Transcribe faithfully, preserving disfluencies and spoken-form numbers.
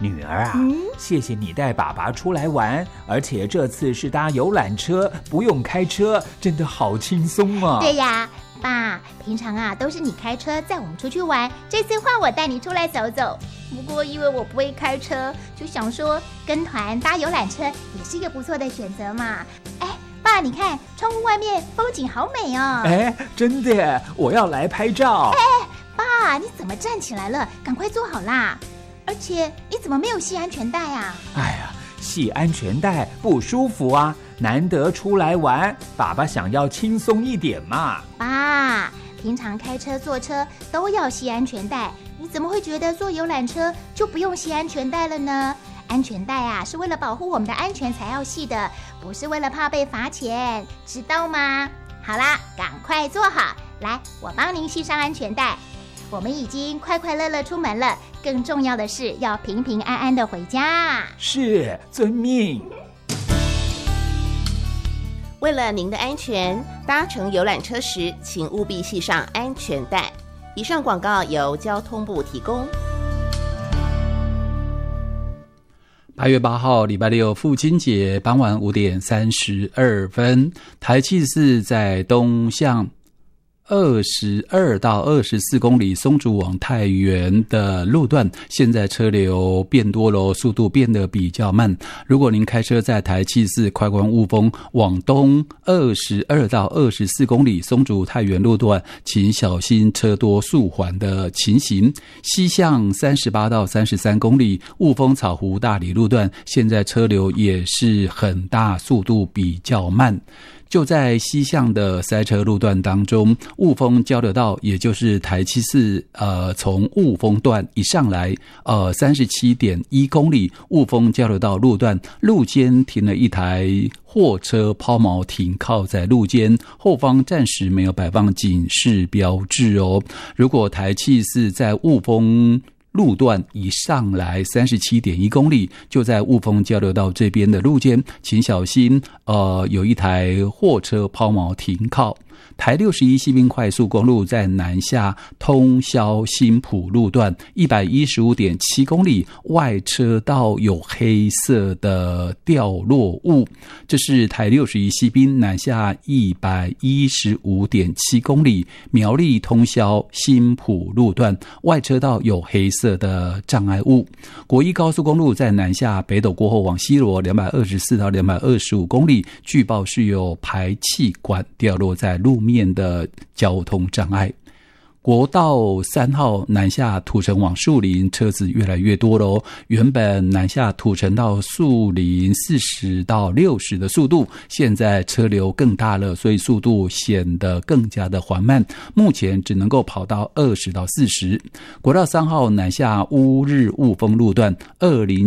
女儿啊、 嗯、 谢谢你带爸爸出来玩，而且这次是搭游览车，不用开车，真的好轻松啊。 对呀，爸，平常啊都是你开车载我们出去玩，这次换我带你出来走走。不过因为我不会开车，就想说跟团搭游览车也是一个不错的选择嘛。哎，爸，你看窗户外面风景好美哦。 哎，真的，我要来拍照。 哎，爸，你怎么站起来了？赶快坐好啦。而且你怎么没有系安全带啊？ 哎呀，系安全带不舒服啊，难得出来玩，爸爸想要轻松一点嘛。 爸，平常开车坐车都要系安全带，你怎么会觉得坐游览车就不用系安全带了呢？安全带啊是为了保护我们的安全才要系的，不是为了怕被罚钱，知道吗？好啦，赶快坐好，来，我帮您系上安全带。我们已经快快乐乐出门了，更重要的是要平平安安的回家。 是，遵命。 为了您的安全，搭乘游览车时请务必系上安全带。以上广告由交通部提供。 八月八号礼拜六父亲节傍晚五点三十二分，台七四在东向二十二到二十四公里松竹往太原的路段，现在车流变多了，速度变得比较慢。如果您开车在台七四快关雾峰往东二十二到二十四公里松竹太原路段，请小心车多速缓的情形。西向三十八到三十三公里雾峰草湖大里路段，现在车流也是很大，速度比较慢。就在西向的塞车路段当中，雾峰交流道，也就是台七四，呃，从雾峰段一上来，呃，三十七点一公里，雾峰交流道路段路肩停了一台货车抛锚停靠在路肩，后方暂时没有摆放警示标志哦。如果台七四在雾峰路段一上来 三十七点一公里，就在雾峰交流道这边的路肩，请小心，呃，有一台货车抛锚停靠。台六十一西滨快速公路在南下通霄新埔路段 一百一十五点七公里，外车道有黑色的掉落物，这是台六十一西滨南下 一百一十五点七公里，苗栗通霄新埔路段外车道有黑色的障碍物。国一高速公路在南下北斗过后往西螺两百二十四到两百二十五公里，据报是有排气管掉落在路面的交通障碍。国道三号南下土城往树林，车子越来越多了，原本南下土城到树林四十到六十的速度，现在车流更大了，所以速度显得更加的缓慢，目前只能够跑到二十到四十。国道三号南下乌日雾峰路段二零